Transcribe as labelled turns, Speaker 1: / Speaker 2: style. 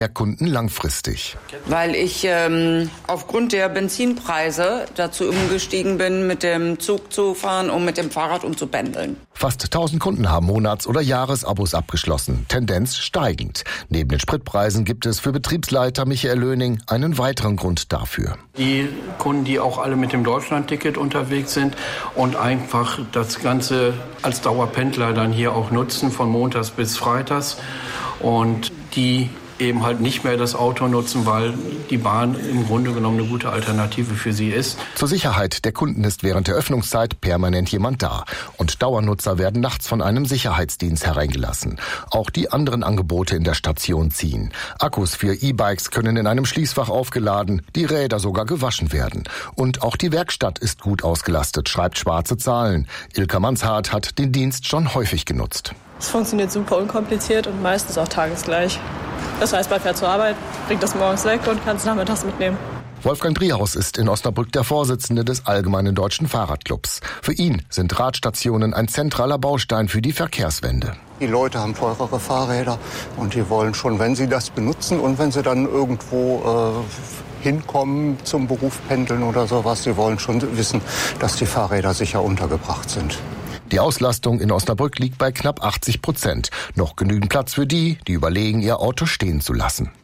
Speaker 1: der Kunden langfristig.
Speaker 2: Weil ich aufgrund der Benzinpreise dazu umgestiegen bin, mit dem Zug zu fahren und mit dem Fahrrad umzupendeln.
Speaker 1: Fast 1000 Kunden haben Monats- oder Jahresabos abgeschlossen. Tendenz steigend. Neben den Spritpreisen gibt es für Betriebsleiter Michael Löning einen weiteren Grund dafür.
Speaker 3: Die Kunden, die auch alle mit dem Deutschlandticket unterwegs sind und einfach das Ganze als Dauerpendler dann hier auch nutzen, von montags bis freitags. Und die eben halt nicht mehr das Auto nutzen, weil die Bahn im Grunde genommen eine gute Alternative für sie ist.
Speaker 1: Zur Sicherheit der Kunden ist während der Öffnungszeit permanent jemand da. Und Dauernutzer werden nachts von einem Sicherheitsdienst hereingelassen. Auch die anderen Angebote in der Station ziehen. Akkus für E-Bikes können in einem Schließfach aufgeladen, die Räder sogar gewaschen werden. Und auch die Werkstatt ist gut ausgelastet, schreibt Schwarze Zahlen. Ilka Manshardt hat den Dienst schon häufig genutzt.
Speaker 4: Es funktioniert super unkompliziert und meistens auch tagesgleich. Das heißt, man fährt zur Arbeit, bringt das morgens weg und kann es nachmittags mitnehmen.
Speaker 1: Wolfgang Driehaus ist in Osnabrück der Vorsitzende des Allgemeinen Deutschen Fahrradclubs. Für ihn sind Radstationen ein zentraler Baustein für die Verkehrswende.
Speaker 5: Die Leute haben teurere Fahrräder und die wollen schon, wenn sie das benutzen und wenn sie dann irgendwo hinkommen zum Beruf pendeln oder sowas, sie wollen schon wissen, dass die Fahrräder sicher untergebracht sind.
Speaker 1: Die Auslastung in Osnabrück liegt bei knapp 80%. Noch genügend Platz für die, die überlegen, ihr Auto stehen zu lassen.